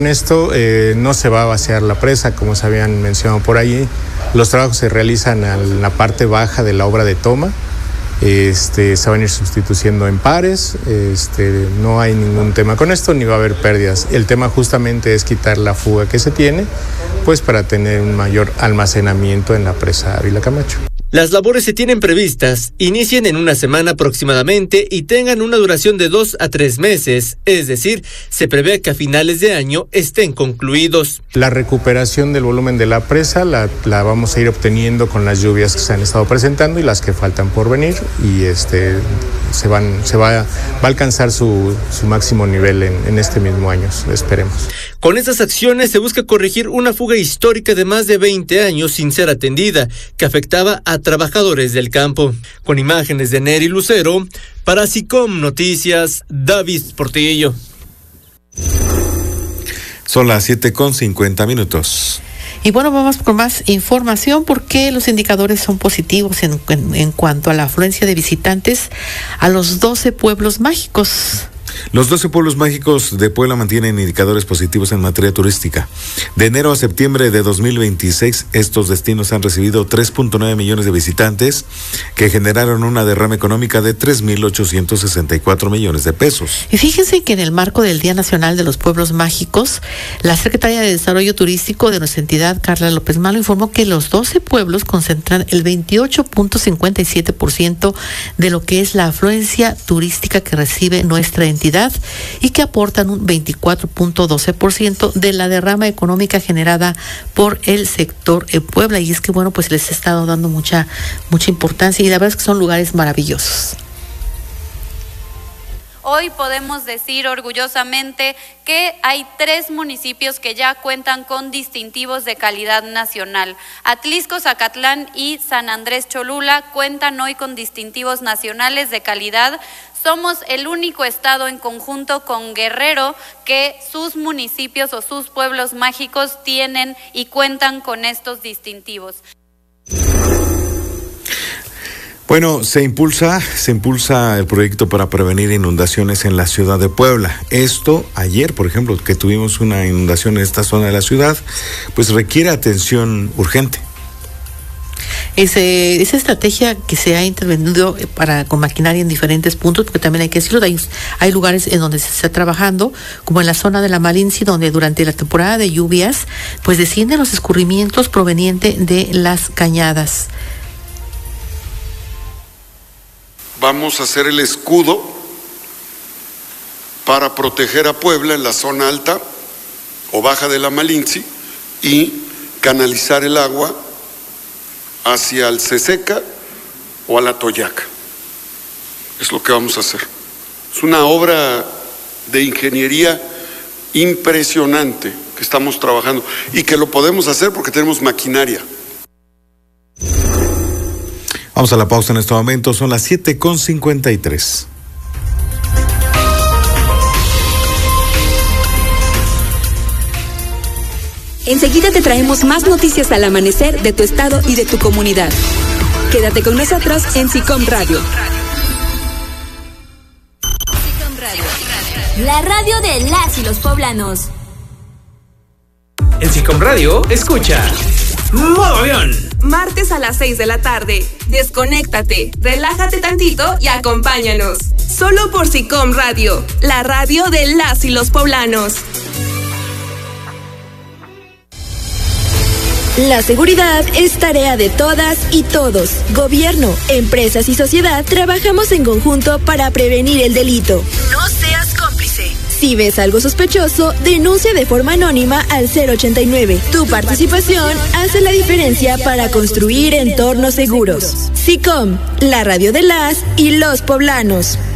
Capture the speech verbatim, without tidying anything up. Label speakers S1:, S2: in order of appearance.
S1: En esto eh, no se va a vaciar la presa, como se habían mencionado por ahí. Los trabajos se realizan en la parte baja de la obra de toma. Este, se van a ir sustituyendo en pares. Este, no hay ningún tema con esto, ni va a haber pérdidas. El tema justamente es quitar la fuga que se tiene, pues para tener un mayor almacenamiento en la presa Ávila Camacho.
S2: Las labores se tienen previstas, inicien en una semana aproximadamente y tengan una duración de dos a tres meses, es decir, se prevé que a finales de año estén concluidos.
S1: La recuperación del volumen de la presa la, la vamos a ir obteniendo con las lluvias que se han estado presentando y las que faltan por venir, y este se van se va, va a alcanzar su, su máximo nivel en, en este mismo año, esperemos.
S2: Con estas acciones se busca corregir una fuga histórica de más de veinte años sin ser atendida, que afectaba a trabajadores del campo. Con imágenes de Neri Lucero, para SICOM Noticias, David Portillo.
S3: Son las siete con cincuenta minutos.
S4: Y bueno, vamos con más información porque los indicadores son positivos en, en, en cuanto a la afluencia de visitantes a los doce pueblos mágicos.
S3: Los doce pueblos mágicos de Puebla mantienen indicadores positivos en materia turística. De enero a septiembre de dos mil veintiséis, estos destinos han recibido tres punto nueve millones de visitantes que generaron una derrama económica de tres mil ochocientos sesenta y cuatro millones de pesos.
S4: Y fíjense que en el marco del Día Nacional de los Pueblos Mágicos, la secretaria de Desarrollo Turístico de nuestra entidad, Carla López Malo, informó que los doce pueblos concentran el veintiocho punto cincuenta y siete por ciento de lo que es la afluencia turística que recibe nuestra entidad y que aportan un veinticuatro punto doce por ciento de la derrama económica generada por el sector en Puebla. Y es que bueno, pues les he estado dando mucha, mucha importancia y la verdad es que son lugares maravillosos.
S5: Hoy podemos decir orgullosamente que hay tres municipios que ya cuentan con distintivos de calidad nacional. Atlisco, Zacatlán y San Andrés Cholula cuentan hoy con distintivos nacionales de calidad. Somos el único estado en conjunto con Guerrero que sus municipios o sus pueblos mágicos tienen y cuentan con estos distintivos.
S3: Bueno, se impulsa, se impulsa el proyecto para prevenir inundaciones en la ciudad de Puebla. Esto, ayer, por ejemplo, que tuvimos una inundación en esta zona de la ciudad, pues requiere atención urgente.
S4: Ese, esa estrategia que se ha intervenido para con maquinaria en diferentes puntos, porque también hay que decirlo, hay, hay lugares en donde se está trabajando, como en la zona de la Malinci, donde durante la temporada de lluvias, pues descienden los escurrimientos provenientes de las cañadas.
S6: Vamos a hacer el escudo para proteger a Puebla en la zona alta o baja de la Malinci y canalizar el agua hacia el Ceseca o a la Toyaca. Es lo que vamos a hacer. Es una obra de ingeniería impresionante que estamos trabajando y que lo podemos hacer porque tenemos maquinaria.
S3: Vamos a la pausa en este momento, son las siete con cincuenta y tres.
S7: Enseguida te traemos más noticias al amanecer de tu estado y de tu comunidad. Quédate con nosotros en SICOM Radio.
S8: SICOM Radio, la radio de las y los poblanos.
S2: En SICOM Radio, escucha Modo Avión.
S7: Martes a las seis de la tarde. Desconéctate, relájate tantito y acompáñanos. Solo por SICOM Radio, la radio de las y los poblanos.
S8: La seguridad es tarea de todas y todos. Gobierno, empresas y sociedad trabajamos en conjunto para prevenir el delito. No seas cómplice. Si ves algo sospechoso, denuncia de forma anónima al cero ochenta y nueve. Tu participación hace la diferencia para construir entornos seguros. SICOM, la radio de las y los poblanos.